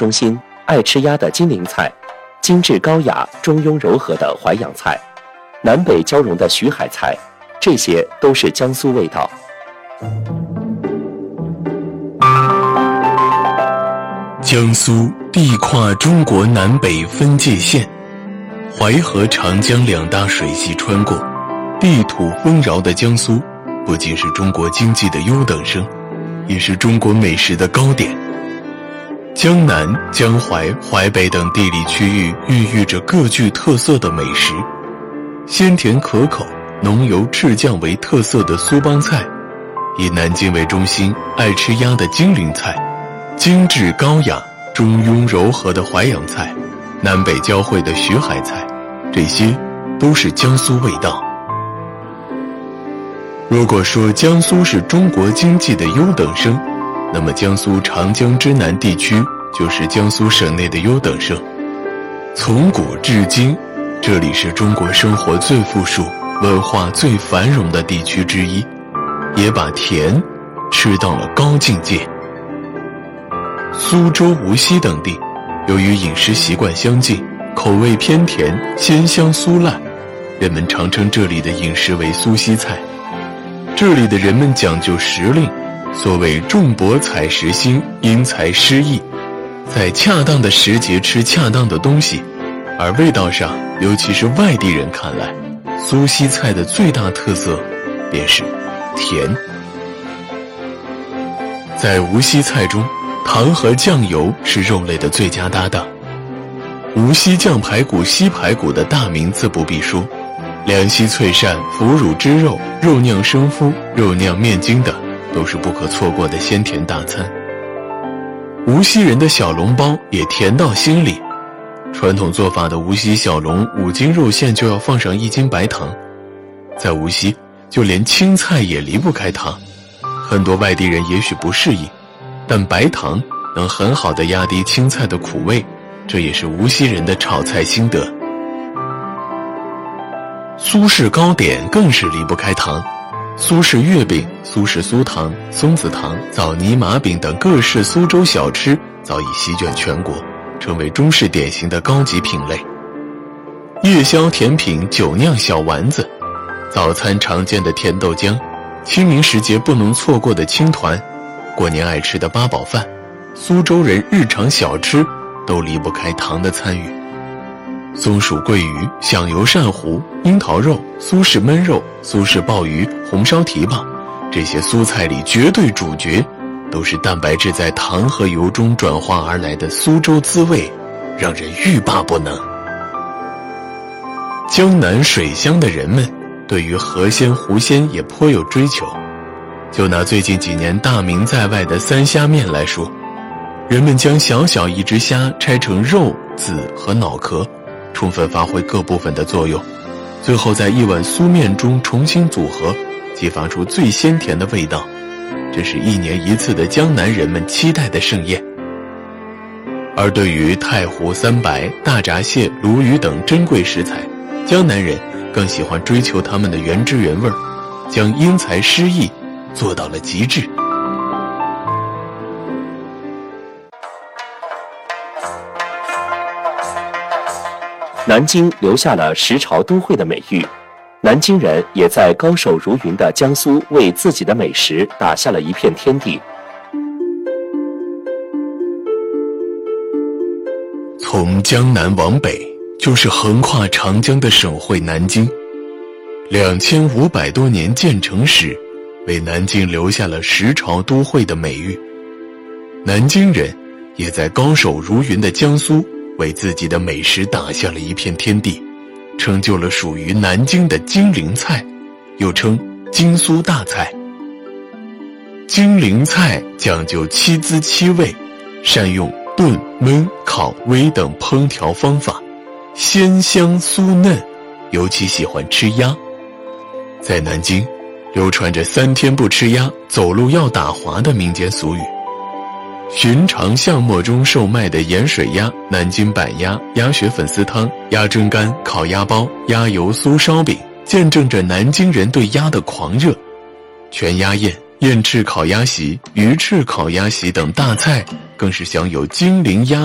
中心爱吃鸭的金陵菜，精致高雅、中庸柔和的淮扬菜，南北交融的徐海菜，这些都是江苏味道。 江苏地跨中国南北分界线，淮河长江两大水系穿过，地土丰饶的江苏不仅是中国经济的优等生，也是中国美食的高点。江南、江淮、淮北等地理区域孕育着各具特色的美食，鲜甜可口、浓油赤酱为特色的苏帮菜，以南京为中心爱吃鸭的金陵菜，精致高雅、中庸柔和的淮扬菜，南北交汇的徐海菜，这些都是江苏味道。如果说江苏是中国经济的优等生，那么江苏长江之南地区就是江苏省内的优等生。从古至今，这里是中国生活最富庶、文化最繁荣的地区之一，也把甜吃到了高境界。苏州、无锡等地，由于饮食习惯相近，口味偏甜，鲜香酥烂，人们常称这里的饮食为苏锡菜。这里的人们讲究时令，所谓重博采时兴，因材施艺，在恰当的时节吃恰当的东西。而味道上，尤其是外地人看来，苏锡菜的最大特色便是甜。在无锡菜中，糖和酱油是肉类的最佳搭档。无锡酱排骨、西排骨的大名自不必说，凉溪脆鳝、腐乳汁肉、肉酿生麸、肉酿面筋等都是不可错过的鲜甜大餐。无锡人的小笼包也甜到心里，传统做法的无锡小笼5斤肉馅就要放上1斤白糖。在无锡，就连青菜也离不开糖，很多外地人也许不适应，但白糖能很好地压低青菜的苦味，这也是无锡人的炒菜心得。苏式糕点更是离不开糖，苏式月饼、苏式酥糖、松子糖、枣泥麻饼等各式苏州小吃早已席卷全国，成为中式点心的高级品类。夜宵甜品、酒酿小丸子，早餐常见的甜豆浆，清明时节不能错过的青团，过年爱吃的八宝饭，苏州人日常小吃都离不开糖的参与。松鼠桂鱼、响油鳝糊、樱桃肉、苏式焖肉、苏式鲍鱼、红烧蹄膀，这些苏菜里绝对主角都是蛋白质在糖和油中转化而来的苏州滋味，让人欲罢不能。江南水乡的人们对于河鲜、湖鲜也颇有追求。就拿最近几年大名在外的三虾面来说，人们将小小一只虾拆成肉、籽和脑壳，充分发挥各部分的作用，最后在一碗酥面中重新组合，激发出最鲜甜的味道。这是1年1次的江南人们期待的盛宴。而对于太湖、三白、大闸蟹、鲈鱼等珍贵食材，江南人更喜欢追求它们的原汁原味，将因材施艺做到了极致。 南京留下了食潮都会的美誉，南京人也在高手如云的江苏为自己的美食打下了一片天地。 从江南往北，就是横跨长江的省会南京。2500多年建成史，为南京留下了食潮都会的美誉。南京人也在高手如云的江苏为自己的美食打下了一片天地，成就了属于南京的金陵菜，又称金苏大菜。金陵菜讲究7滋7味，善用炖、焖、烤、煨等烹调方法，鲜香酥嫩，尤其喜欢吃鸭。在南京，流传着3天不吃鸭，走路要打滑的民间俗语。寻常巷陌中售卖的盐水鸭、南京板鸭、鸭血粉丝汤、鸭胗干、烤鸭包、鸭油酥烧饼，见证着南京人对鸭的狂热。全鸭宴、燕翅烤鸭席、鱼翅烤鸭席等大菜，更是享有金陵鸭